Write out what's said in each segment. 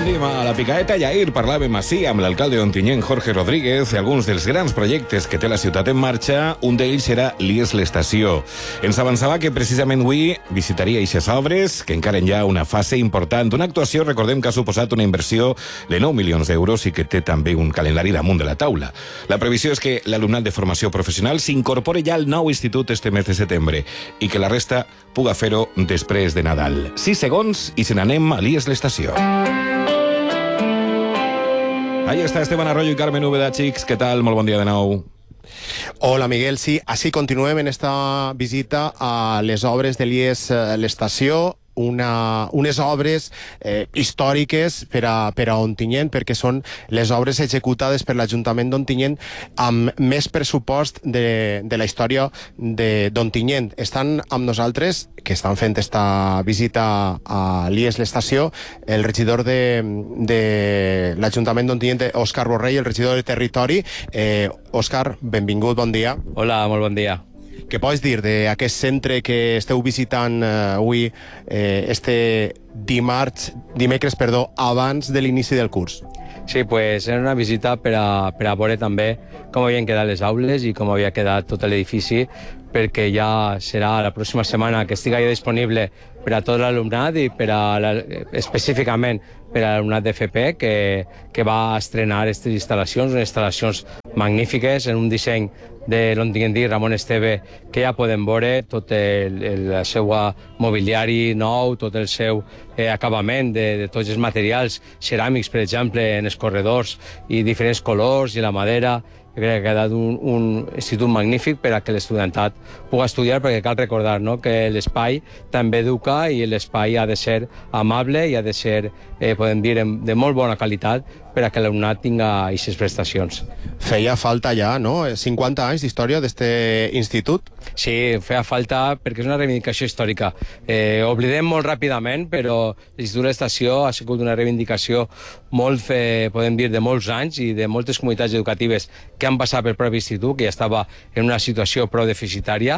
Anem a la Picaeta. Ahir parlàvem així amb l'alcalde d'Ontinyent, Jorge Rodríguez, i alguns dels grans projectes que té la ciutat en marxa. Un d'ells serà l'IES l'Estació. Ens avançava que precisament avui visitaria eixes obres, que encara hi ha una fase important. Una actuació, recordem, que ha suposat una inversió de 9 milions d'euros i que té també un calendari damunt de la taula. La previsió és que l'alumnat de formació professional s'incorpore ja al nou institut este mes de setembre i que la resta puga fer-ho després de Nadal. 6 segons i se n'anem a l'IES l'Estació. Ahí està Esteban Arroyo i Carmen Úbeda, xics. Què tal? Molt bon dia de nou. Hola, Miguel. Sí, així continuem en esta visita a les obres de l'IES l'Estació, unes obres històriques per a Ontinyent, perquè són les obres executades per l'Ajuntament d'Ontinyent amb més pressupost de la història d'Ontinyent. Estan amb nosaltres, que estan fent esta visita a l'IES l'Estació, el regidor de l'Ajuntament d'Ontinyent, Òscar Borrell, el regidor de Territori. Òscar, benvingut, bon dia. Hola, molt bon dia. Què pots dir d'aquest centre que esteu visitant avui, dimecres, abans de l'inici del curs? Sí, pues era una visita per a veure també com havien quedat les aules i com havia quedat tot l'edifici, perquè ja serà la pròxima setmana que estigui ja disponible per a tot l'alumnat i específicament per a l'alumnat d'FP que va estrenar aquestes instal·lacions, unes instal·lacions magnífiques en un disseny de l'ontinyentí Ramon Esteve, que ja podem veure tot el seu mobiliari nou, tot el seu acabament de tots els materials ceràmics, per exemple, en els corredors i diferents colors i la madera. Jo crec que ha quedat un institut magnífic per a que l'estudiantat pugui estudiar, perquè cal recordar, no?, que l'espai també educa i l'espai ha de ser amable i ha de ser, podem dir, de molt bona qualitat per a que l'alumnat tinga aquestes prestacions. Feia falta ja, no?, 50 anys d'història d'este institut? Sí, feia falta perquè és una reivindicació històrica. Oblidem molt ràpidament, però l'Institut de l'Estació ha sigut una reivindicació molt, podem dir, de molts anys i de moltes comunitats educatives que han passat pel propi institut, que ja estava en una situació prou deficitària.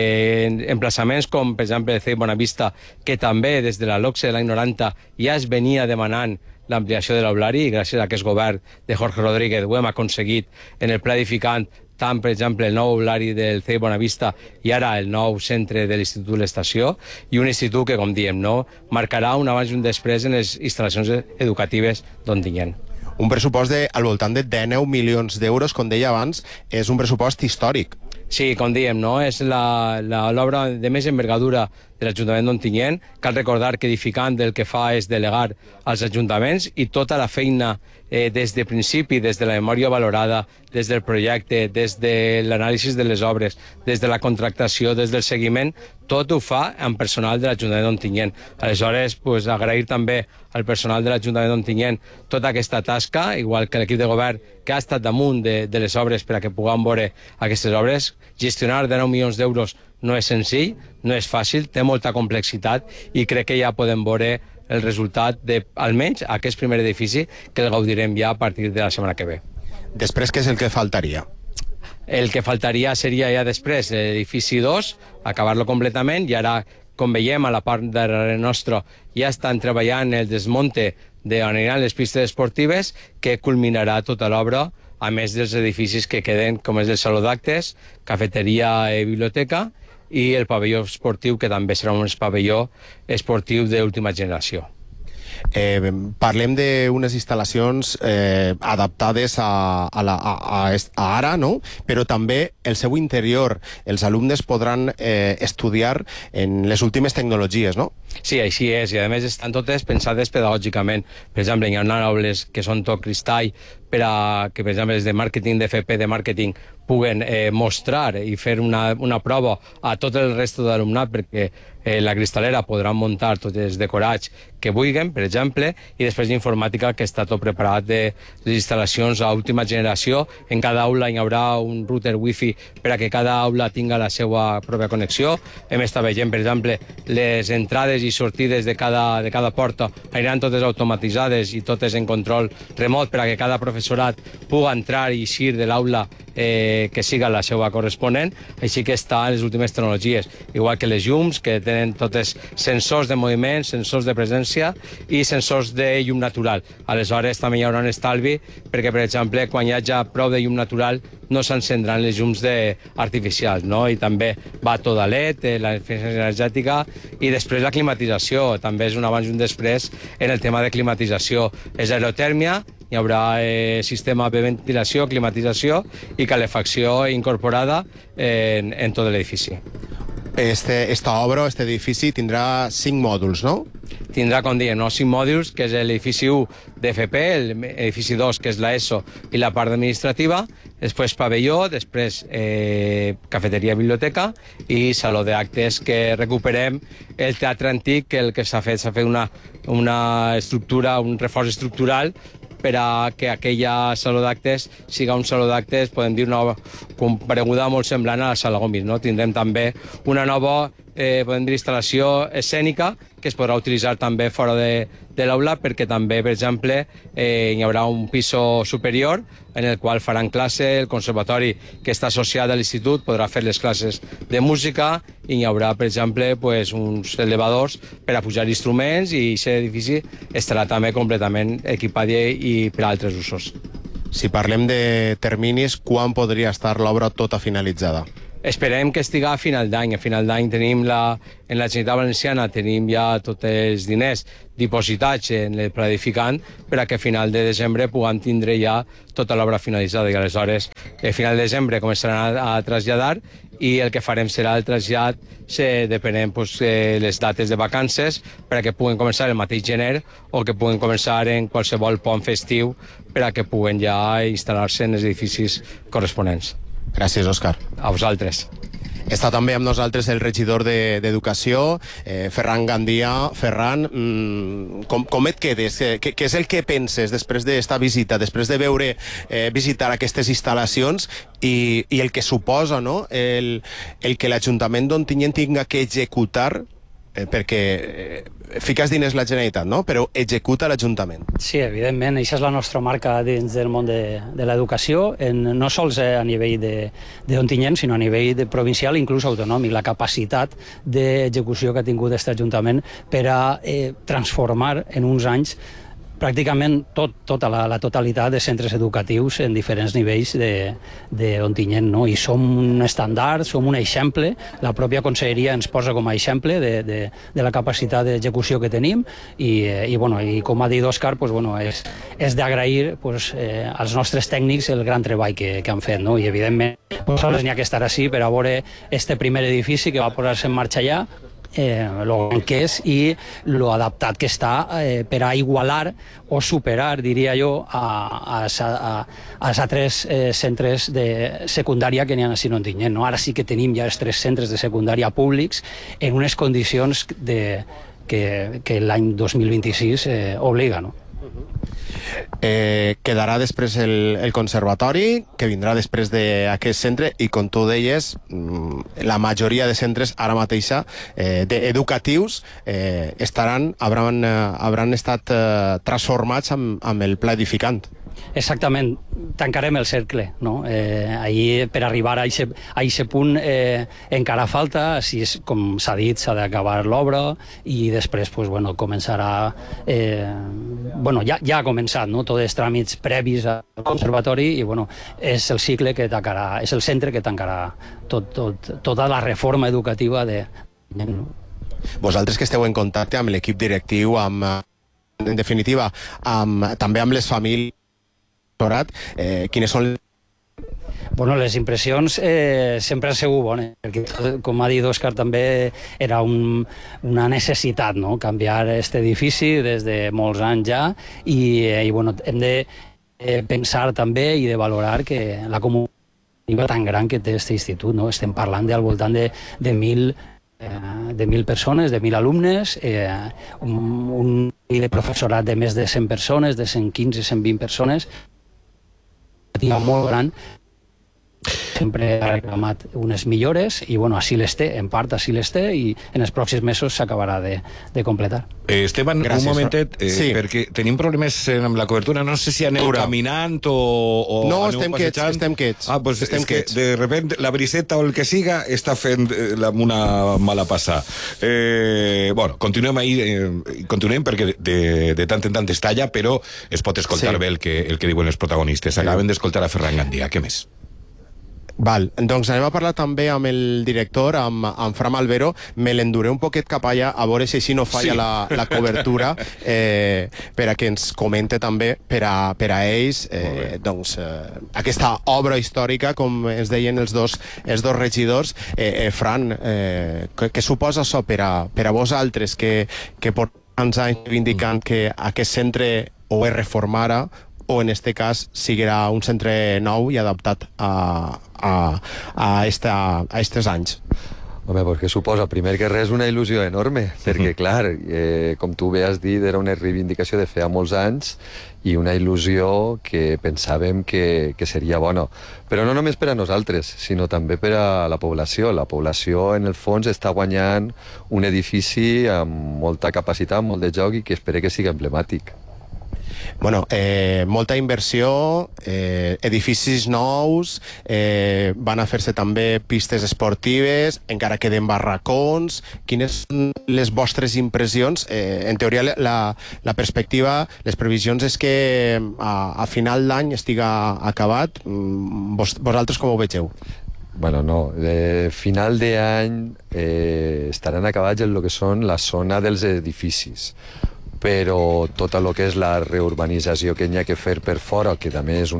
Emplaçaments com, per exemple, el CEI Bonavista, que també des de la LOCSE de l'any 90 ja es venia demanant l'ampliació de l'aulari, i gràcies a aquest govern de Jorge Rodríguez ho hem aconseguit en el pla edificant, tant, per exemple, el nou aulari del CEI Bonavista i ara el nou centre de l'Institut de l'Estació, i un institut que, com diem, no, marcarà un abans i un després en les instal·lacions educatives d'Ontinyent. Un pressupost al voltant de 19 milions d'euros, com deia abans, és un pressupost històric. Sí, com diem, no? És l'obra de més envergadura de l'Ajuntament d'Ontinyent. Cal recordar que edificant el que fa és delegar als ajuntaments, i tota la feina des de principi, des de la memòria valorada, des del projecte, des de l'anàlisi de les obres, des de la contractació, des del seguiment, tot ho fa amb personal de l'Ajuntament d'Ontinyent. Aleshores, agrair també al personal de l'Ajuntament d'Ontinyent tota aquesta tasca, igual que l'equip de govern que ha estat damunt de les obres per a que puguem veure aquestes obres. Gestionar 19 milions d'euros no és senzill, no és fàcil, té molta complexitat, i crec que ja podem veure el resultat de, almenys, aquest primer edifici, que el gaudirem ja a partir de la setmana que ve. Després, què és el que faltaria? El que faltaria seria ja després l'edifici 2, acabar-lo completament, i ara, com veiem, a la part darrere nostra ja estan treballant el desmunte d'on aniran les pistes esportives, que culminarà tota l'obra, a més dels edificis que queden, com és el saló d'actes, cafeteria i biblioteca, i el pavelló esportiu, que també serà un pavelló esportiu d'última generació. Parlem d'unes instal·lacions adaptades a ara, no? Però també el seu interior. Els alumnes podran estudiar en les últimes tecnologies, no? Sí, així és, i a més estan totes pensades pedagògicament. Per exemple, hi ha aules que són tot cristall, per a que, per exemple, des de màrqueting, d'FP de màrqueting, puguen mostrar i fer una prova a tot el resto de l'alumnat, perquè la cristalera podran muntar tots els decorats que vulguin, per exemple, i després d'informàtica, que està tot preparat de les instal·lacions a última generació. En cada aula hi haurà un router wifi per a que cada aula tinga la seva pròpia connexió. Hem estat veient, per exemple, les entrades i sortides de cada porta aniran totes automatitzades i totes en control remot, per a que cada professor professorat pugui entrar i eixir de l'aula que siga la seva corresponent, així que està en les últimes tecnologies, igual que les llums, que tenen totes sensors de moviment, sensors de presència i sensors de llum natural. Aleshores també hi haurà un estalvi perquè, per exemple, quan hi hagi prou de llum natural no s'encendran les llums artificials, no? I també va tot a LED, l'eficiència energètica, i després la climatització, també és un abans i un després en el tema de climatització. És aerotèrmia, hi haurà sistema de ventilació, climatització i calefacció incorporada en tot l'edifici. Esta obra, este edifici, tindrà 5 mòduls, no? Tindrà, com diem, 5 mòduls, que és l'edifici 1 d'FP, l'edifici 2, que és l'ESO i la part administrativa, després pavelló, després cafeteria-biblioteca i saló d'actes, que recuperem el teatre antic, que el que s'ha fet una estructura, un reforç estructural per a que aquella saló d'actes siga un saló d'actes, podem dir, una compareguda molt semblant a la sala Gomis, no? Tindrem també una nova podem dir, instal·lació escènica que es podrà utilitzar també fora de l'aula, perquè també, per exemple, hi haurà un pis superior en el qual faran classe, el conservatori que està associat a l'institut podrà fer les classes de música i hi haurà, per exemple, uns elevadors per a pujar instruments i aquest edifici estarà també completament equipat i per a altres usos. Si parlem de terminis, quan podria estar l'obra tota finalitzada? Esperem que estiga a final d'any. A final d'any tenim en la Generalitat Valenciana tenim ja tots els diners dipositats en el pla edificant per a que a final de desembre puguem tindre ja tota l'obra finalitzada. I aleshores, a final de desembre començaran a traslladar i el que farem serà el trasllat depenent les dates de vacances per a que puguen començar el mateix gener o que puguen començar en qualsevol pont festiu per a que puguen ja instal·lar-se en els edificis corresponents. Gràcies, Òscar. A vosaltres. Està també amb nosaltres el regidor d'Educació, Ferran Gandia. Ferran, com et quedes? Què és el que penses després d'esta visita, després de veure visitar aquestes instal·lacions i el que suposa, no?, el que l'Ajuntament d'Ontinyent tinga que executar, perquè fiques diners la Generalitat, no?, però executa l'Ajuntament. Sí, evidentment, això és la nostra marca dins del món de l'educació, no sols a nivell d'Ontinyent, sinó a nivell provincial, inclús autonòmic, la capacitat d'execució que ha tingut aquest Ajuntament per a transformar en uns anys pràcticament tota la totalitat de centres educatius en diferents nivells d'Ontinyent, no? I som un estàndard, som un exemple, la pròpia conselleria ens posa com a exemple de la capacitat d'execució que tenim i com ha dit Òscar, és d'agrair als nostres tècnics el gran treball que han fet, no? I evidentment nosaltres n'hi ha que estar així per a veure este primer edifici que va posar-se en marxa ja, lo gran que és i lo adaptat que està per a igualar o superar, diria jo, als altres centres de secundària que n'hi ha a Ontinyent, no? Ara sí que tenim ja els 3 centres de secundària públics en unes condicions que l'any 2026 obliga, no? Quedarà després el conservatori, que vindrà després d'aquest centre, i com tu deies, la majoria de centres ara mateixa educatius hauran estat transformats amb el pla edificant. Exactament, tancarem el cercle, no? Ahir, per arribar a aquest punt encara falta, així és, com s'ha dit, s'ha d'acabar l'obra i després començarà, ja ha començat, no?, tots els tràmits previs al conservatori i és el cicle que tancarà, és el centre que tancarà tota la reforma educativa Vosaltres que esteu en contacte amb l'equip directiu, en definitiva, també amb les famílies, quines són les impressions sempre han sigut bones, perquè, com ha dit Òscar, també era una necessitat, no?, canviar aquest edifici des de molts anys ja, i hem de pensar també i de valorar que la comunitat tan gran que té aquest institut, no? Estem parlant al voltant de 1.000 persones, de 1.000 alumnes, un professorat de més de 100 persones, de 115, 120 persones, molt gran. sempre ha reclamat unes millores i bueno, així les té, en part així les té i en els pròxims mesos s'acabarà de completar. Esteban, gràcies, un momentet, sí. perquè tenim problemes amb la cobertura, no sé si aneu caminant o no, aneu passejant. estem quiets. Ah, doncs estem és que quiets. de repente la briseta o el que siga està fent una mala passada. Bueno, continuem perquè de tant en tant es talla, però es pot escoltar bé el que diuen els protagonistes. Acaben d'escoltar a Ferran Gandia. Què més? Val, doncs anem a parlar també amb el director, amb Fran Malvero. Me l'enduré un poquet cap allà a veure si així no falla la cobertura, per a que ens comente també per a ells aquesta obra històrica, com ens deien els dos regidors. Fran, què suposa això per a vosaltres, que portants anys reivindicant que aquest centre o es reformara o en este cas siguerà un centre nou i adaptat a estos anys? Home, perquè suposa, primer que res, una il·lusió enorme, perquè, clar, com tu bé has dit, era una reivindicació de feia molts anys i una il·lusió que pensàvem que seria bona. Però no només per a nosaltres, sinó també per a la població. La població, en el fons, està guanyant un edifici amb molta capacitat, molt de joc i que espero que sigui emblemàtic. Bueno, molta inversió, edificis nous, van a fer-se també pistes esportives, encara queden barracons. Quines són les vostres impressions? En teoria, la perspectiva, les previsions és que a final d'any estiga acabat. Vosaltres com ho vegeu? Bueno, no. Final d'any estaran acabats en el que són la zona dels edificis, però tot el que és la reurbanització que hi ha que fer per fora, que també és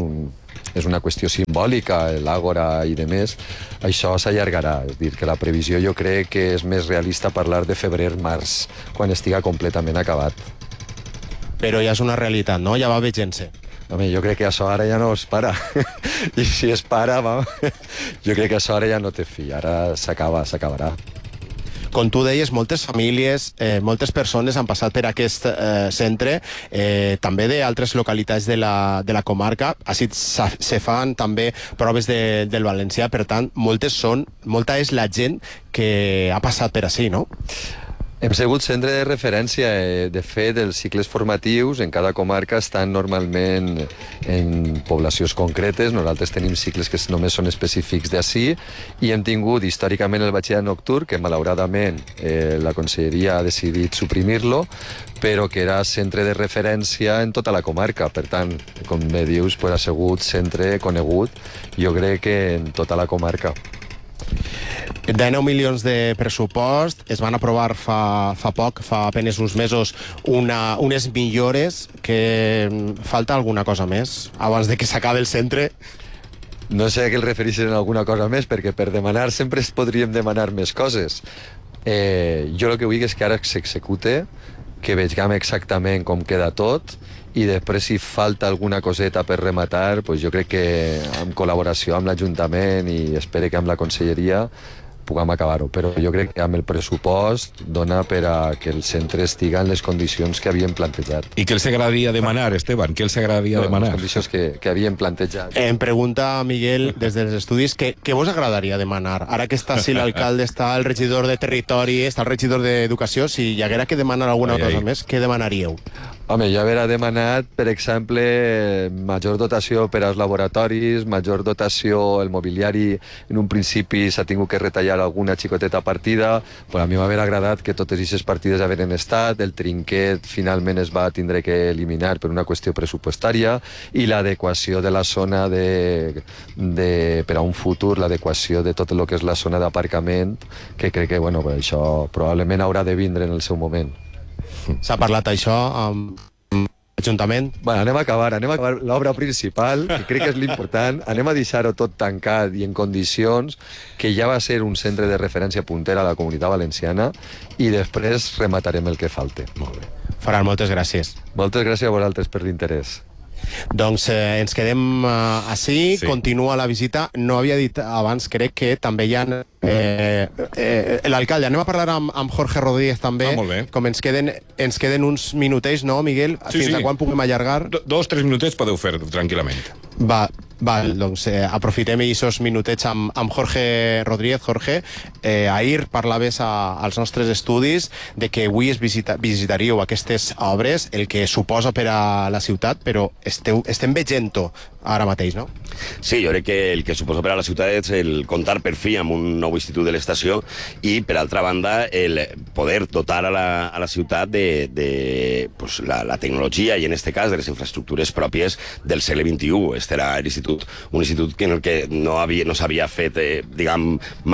una qüestió simbòlica, l'àgora i demés, això s'allargarà. És dir, que la previsió jo crec que és més realista parlar de febrer-març, quan estiga completament acabat. Però ja és una realitat, no? Ja va veient-se. Home, jo crec que això ara ja no es para. I si es para, jo crec que això ara ja no té fi. Ara s'acabarà. Com tu deies, moltes famílies, moltes persones han passat per aquest centre, també d'altres localitats de la comarca. Així se fan també proves del valencià, per tant, molta és la gent que ha passat per així, no? Hem sigut centre de referència. De fet, els cicles formatius en cada comarca estan normalment en poblacions concretes. Nosaltres tenim cicles que només són específics d'ací i hem tingut històricament el batxillerat nocturn, que malauradament la conselleria ha decidit suprimir-lo, però que era centre de referència en tota la comarca. Per tant, com bé dius, ha sigut centre conegut, jo crec que en tota la comarca. 19 milions de pressupost, es van aprovar fa apenes uns mesos unes millores. Que falta alguna cosa més abans de que s'acabi el centre? No sé a què el refereixen a alguna cosa més, perquè per demanar sempre podríem demanar més coses. Jo el que vull és que ara s'execute, que vegem exactament com queda tot, i després si falta alguna coseta per rematar, doncs jo crec que en col·laboració amb l'Ajuntament i espero que amb la Conselleria puguem acabar-ho, però jo crec que amb el pressupost dona per a que el centre estiga en les condicions que havíem plantejat. I què els agradaria demanar, Esteban? Què els agradaria demanar? Les condicions que havíem plantejat. Em pregunta Miguel des dels estudis què vos agradaria demanar? Ara que està si l'alcalde, està el regidor de territori, està el regidor d'educació, si hi haguera que demanar alguna cosa més, què demanaríeu? Home, jo haver demanat, per exemple, major dotació per als laboratoris, major dotació al mobiliari. En un principi s'ha tingut que retallar alguna xicoteta partida, però a mi m'haver agradat que totes aquestes partides haveren estat. El trinquet finalment es va tindre que eliminar per una qüestió pressupostària, i l'adequació de la zona per a un futur, l'adequació de tot el que és la zona d'aparcament, que crec que això probablement haurà de vindre en el seu moment. S'ha parlat això amb l'Ajuntament? Bueno, anem a acabar l'obra principal, que crec que és l'important. Anem a deixar-ho tot tancat i en condicions que ja va ser un centre de referència puntera a la Comunitat Valenciana, i després rematarem el que falte. Molt bé. Ferran, moltes gràcies. Moltes gràcies a vosaltres per l'interès. Doncs ens quedem així, sí. Continua la visita. No havia dit abans, crec que també hi ha l'alcalde. Anem a parlar amb Jorge Rodríguez també. Molt bé. Com ens queden uns minutets, no, Miguel? Sí, Fins a quan puguem allargar? 2-3 minutets podeu fer tranquil·lament. Va, Val, doncs aprofitem aquests minutets amb Jorge Rodríguez. Jorge, ahir parlaves als nostres estudis de que avui visitaríeu aquestes obres, el que suposa per a la ciutat, però estem veient-ho ara mateix, no? Sí, jo crec que el que suposa per a la ciutat és el comptar per fi amb un nou institut de l'estació i, per altra banda, el poder dotar a la ciutat de pues, la tecnologia i, en aquest cas, de les infraestructures pròpies del segle XXI. Este era un institut en el que no s'havia fet, diguem,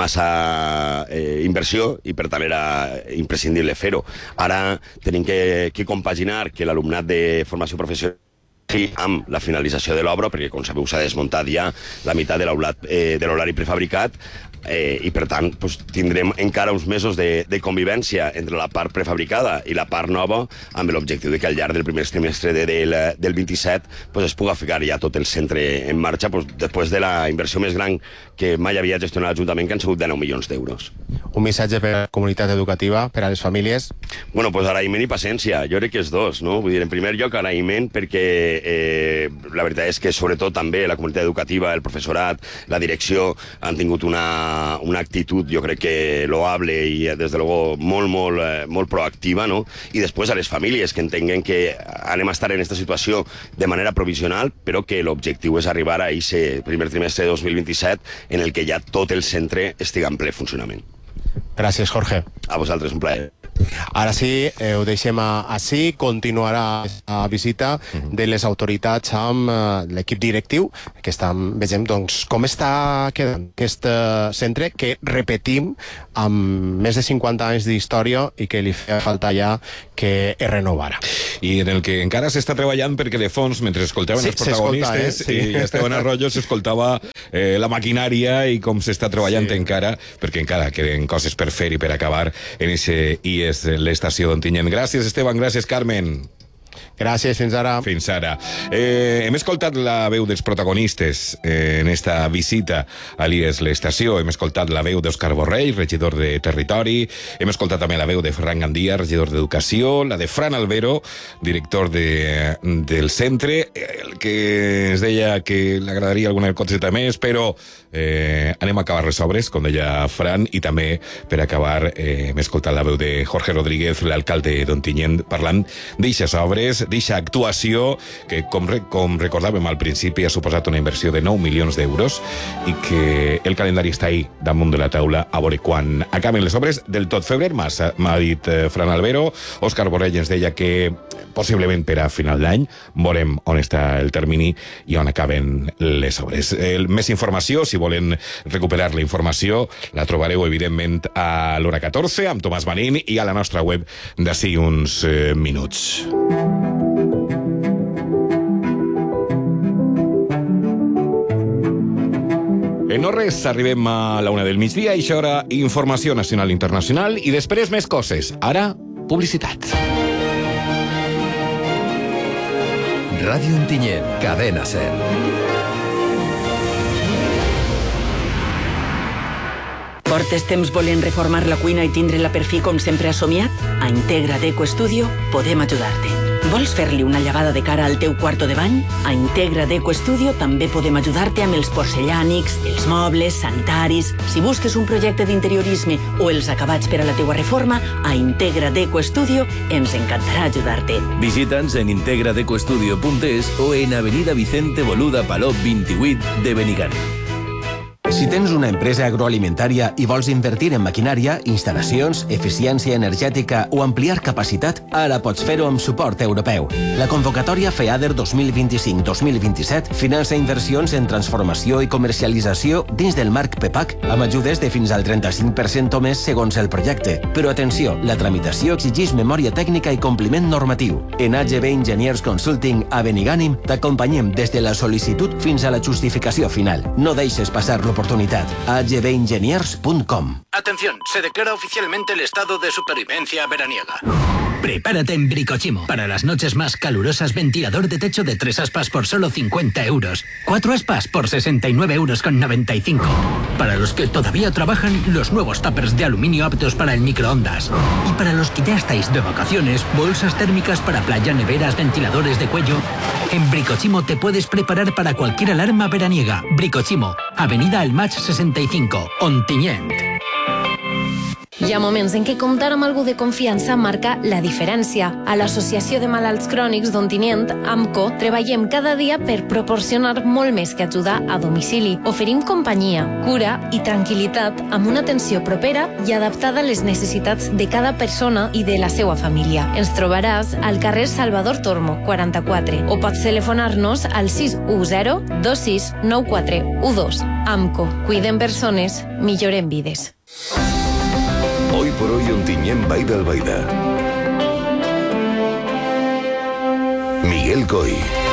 massa inversió i, per tant, era imprescindible fer-ho. Ara tenim que compaginar que l'alumnat de formació professional amb la finalització de l'obra, perquè, com sabeu, s'ha desmuntat ja la meitat de l'horari prefabricat, i per tant tindrem encara uns mesos de convivència entre la part prefabricada i la part nova, amb l'objectiu de que al llarg del primer trimestre del 27 es pugui ficar ja tot el centre en marxa, després de la inversió més gran que mai havia gestionat l'Ajuntament, que han sigut de 9 milions d'euros. Un missatge per a la comunitat educativa, per a les famílies? Bueno, agraïment i paciència, jo crec que és dos, no? Vull dir, en primer lloc, agraïment perquè la veritat és que sobretot també la comunitat educativa, el professorat, la direcció han tingut una actitud, jo crec que loable i des de luego molt proactiva, no? I després a les famílies que entenguen que anem a estar en aquesta situació de manera provisional, però que l'objectiu és arribar a aquest primer trimestre de 2027 en el que ja tot el centre estigui en ple funcionament. Gràcies, Jorge. A vosaltres, un plaer. Ara sí, ho deixem així. Continuarà la visita de les autoritats amb l'equip directiu, que veiem com està quedant aquest centre, que repetim, amb més de 50 anys d'història i que li fa falta ja que es renovara. I en el que encara s'està treballant, perquè de fons, mentre escoltaven els protagonistes i Esteban Arroyo, s'escoltava la maquinària i com s'està treballant encara, perquè encara queden coses per fer i per acabar en aquest IES l'estació d'Ontinyent. Gràcies, Esteban. Gràcies, Carmen. Gràcies, fins ara. Fins ara. Hem escoltat la veu dels protagonistes en esta visita a l'IES l'estació. Hem escoltat la veu d'Òscar Borrell, regidor de Territori. Hem escoltat també la veu de Ferran Gandia, regidor d'Educació, la de Fran Albero, director del centre, el que ens deia que li agradaria alguna coseta més, però anem a acabar les obres, com deia Fran, i també, per acabar, hem escoltat la veu de Jorge Rodríguez, l'alcalde d'Ontinyent, parlant d'eixes obres, d'eixa actuació que, com recordàvem al principi, ha suposat una inversió de 9 milions d'euros i que el calendari està ahí damunt de la taula a veure quan acaben les obres del tot. Febrer m'ha dit Fran Albero. Òscar Borrell ens deia que possiblement per a final d'any veurem on està el termini i on acaben les obres. Més informació, si volen recuperar la informació, la trobareu evidentment a l'hora 14 amb Tomàs Marín i a la nostra web d'ací uns minuts. En no res, arribem a la 1 del migdia i això hora informació nacional i internacional i després més coses. Ara, publicitat. Ràdio Ontinyent, Cadena 100. Portes temps volent reformar la cuina i tindre-la per fi com sempre has somiat? A Integra Deco Studio podem ajudar-te. Vols fer-li una llavada de cara al teu quarto de bany? A Integra Deco Studio també podem ajudar-te amb els porcellànics, els mobles, sanitaris. Si busques un projecte d'interiorisme o els acabats per a la teua reforma, a Integra Deco Studio ens encantarà ajudar-te. Visita'ns en integradecostudio.es o en Avenida Vicente Boluda Palop 28 de Benigànim. Si tens una empresa agroalimentària i vols invertir en maquinària, instal·lacions, eficiència energètica o ampliar capacitat, ara pots fer-ho amb suport europeu. La convocatòria FEADER 2025-2027 finança inversions en transformació i comercialització dins del marc PEPAC amb ajudes de fins al 35% o més segons el projecte. Però atenció, la tramitació exigeix memòria tècnica i compliment normatiu. En AGB Engineers Consulting a Benigànim t'acompanyem des de la sol·licitud fins a la justificació final. No deixes passar l'oportunitat. agbengeniers.com. Atención, se declara oficialmente el estado de supervivencia veraniega. Prepárate en Bricochimo. Para las noches más calurosas, ventilador de techo de 3 aspas por solo 50 euros. 4 aspas por 69,95 euros. Para los que todavía trabajan, los nuevos tuppers de aluminio aptos para el microondas. Y para los que ya estáis de vacaciones, bolsas térmicas para playa, neveras, ventiladores de cuello. En Bricochimo te puedes preparar para cualquier alarma veraniega. Bricochimo, Avenida El Match 65, Ontinyent. Hi ha moments en què comptar amb algú de confiança marca la diferència. A l'Associació de Malalts Crònics d'Ontinyent, AMCO, treballem cada dia per proporcionar molt més que ajudar a domicili. Oferim companyia, cura i tranquil·litat amb una atenció propera i adaptada a les necessitats de cada persona i de la seva família. Ens trobaràs al carrer Salvador Tormo, 44, o pots telefonar-nos al 610 26 9412. AMCO. Cuidem persones, millorem vides. Hoy por hoy Ontinyent Baida Albaida. Miguel Coy.